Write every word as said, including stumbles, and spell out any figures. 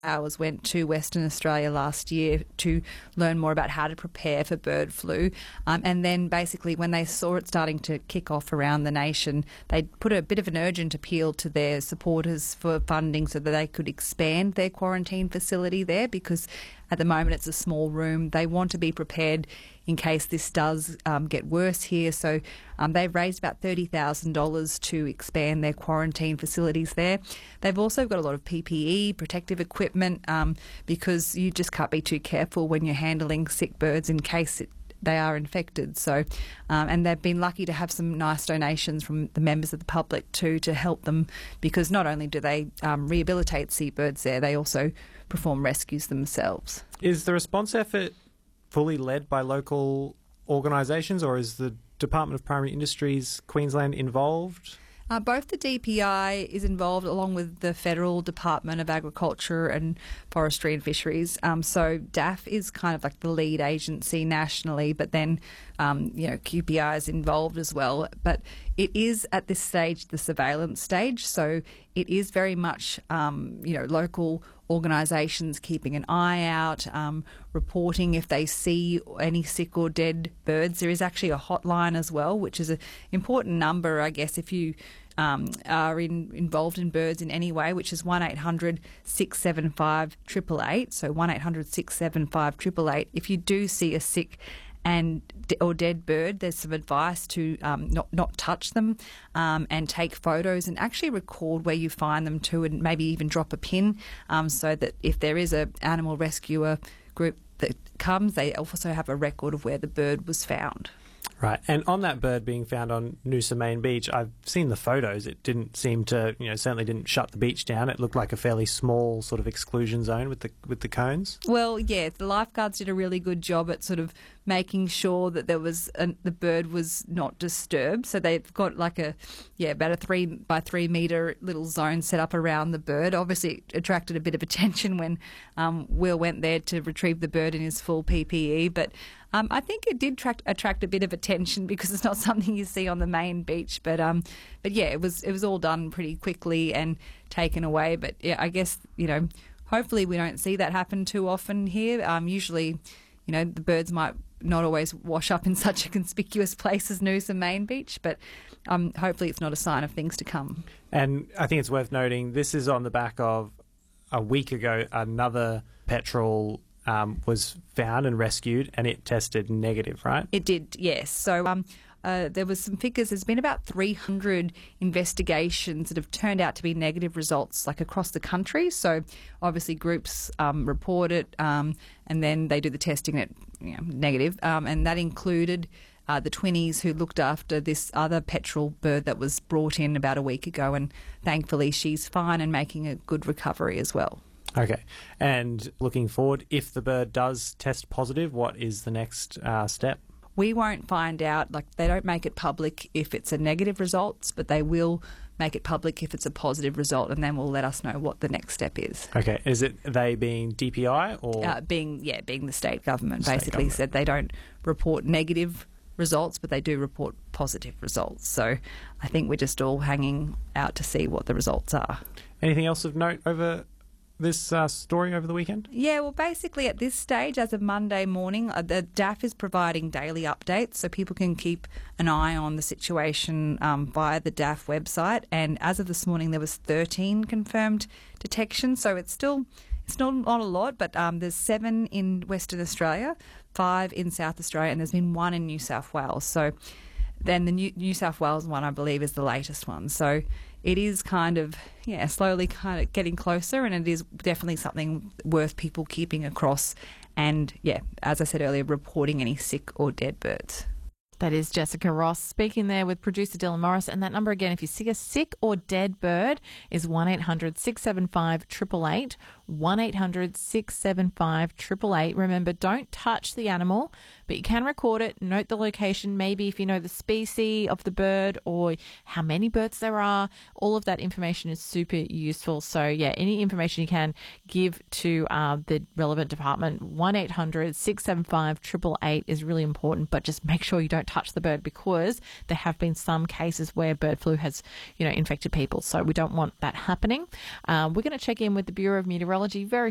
Ours went to Western Australia last year to learn more about how to prepare for bird flu. Um, and then basically when they saw it starting to kick off around the nation, they put a bit of an urgent appeal to their supporters for funding so that they could expand their quarantine facility there, because at the moment it's a small room. They want to be prepared in case this does um, get worse here. So um, they've raised about thirty thousand dollars to expand their quarantine facilities there. They've also got a lot of P P E, protective equipment, um, because you just can't be too careful when you're handling sick birds in case it they are infected. So, um, and they've been lucky to have some nice donations from the members of the public too to help them, because not only do they um, rehabilitate seabirds there, they also perform rescues themselves. Is the response effort fully led by local organisations, or is the Department of Primary Industries Queensland involved? Uh, both the D P I is involved along with the Federal Department of Agriculture and Forestry and Fisheries. Um, so D A F is kind of like the lead agency nationally, but then um, you know Q P I is involved as well. But it is at this stage the surveillance stage, so it is very much um, you know local organisations keeping an eye out, um, reporting if they see any sick or dead birds. There is actually a hotline as well, which is an important number, I guess, if you um, are in, involved in birds in any way, which is one eight hundred six seven five eight eight eight. So one eight hundred six seven five eight eight eight. If you do see a sick and or dead bird, there's some advice to um, not not touch them um, and take photos and actually record where you find them too, and maybe even drop a pin um, so that if there is a animal rescuer group that comes, they also have a record of where the bird was found. Right, and on that bird being found on Noosa Main Beach, I've seen the photos. It didn't seem to, you know, certainly didn't shut the beach down. It looked like a fairly small sort of exclusion zone with the with the cones. Well, yeah, the lifeguards did a really good job at sort of making sure that there was a, the bird was not disturbed. So they've got like a yeah about a three by three metre little zone set up around the bird. Obviously, it attracted a bit of attention when um, Will went there to retrieve the bird in his full P P E, but. Um, I think it did tract, attract a bit of attention because it's not something you see on the main beach. But um, but yeah, it was it was all done pretty quickly and taken away. But yeah, I guess you know, hopefully we don't see that happen too often here. Um, usually, you know, the birds might not always wash up in such a conspicuous place as Noosa Main Beach, but um, hopefully it's not a sign of things to come. And I think it's worth noting this is on the back of a week ago another petrel. Um, was found and rescued, and it tested negative, right? It did, yes. So um, uh, there was some figures. There's been about three hundred investigations that have turned out to be negative results, like across the country. So obviously groups um, report it, um, and then they do the testing at you know, negative, um, and that included uh, the Twinnies who looked after this other petrel bird that was brought in about a week ago, and thankfully she's fine and making a good recovery as well. Okay. And looking forward, if the bird does test positive, what is the next uh, step? We won't find out, like they don't make it public if it's a negative result, but they will make it public if it's a positive result, and then we'll let us know what the next step is. Okay. Is it they being D P I or? Uh, being, yeah, being the state government, State basically government. said they don't report negative results, but they do report positive results. So I think we're just all hanging out to see what the results are. Anything else of note over this uh, story over the weekend? Yeah, well, basically at this stage, as of Monday morning, uh, the D A F is providing daily updates so people can keep an eye on the situation um, via the D A F website. And as of this morning, there was thirteen confirmed detections, so it's still it's not, not a lot, but um, there's seven in Western Australia, five in South Australia, and there's been one in New South Wales. So then the New, New South Wales one, I believe, is the latest one. So it is kind of, yeah, slowly kind of getting closer, and it is definitely something worth people keeping across and, yeah, as I said earlier, reporting any sick or dead birds. That is Jessica Ross speaking there with producer Dylan Morris. And that number again, if you see a sick or dead bird, is one eight hundred six seven five eight eight eight, one eight hundred six seven five eight eight eight. Remember, don't touch the animal, but you can record it, note the location, maybe if you know the species of the bird or how many birds there are. All of that information is super useful. So, yeah, any information you can give to uh, the relevant department, one eight hundred six seven five eight eight eight is really important, but just make sure you don't touch the bird because there have been some cases where bird flu has, you know, infected people. So we don't want that happening. Um, we're going to check in with the Bureau of Meteorology very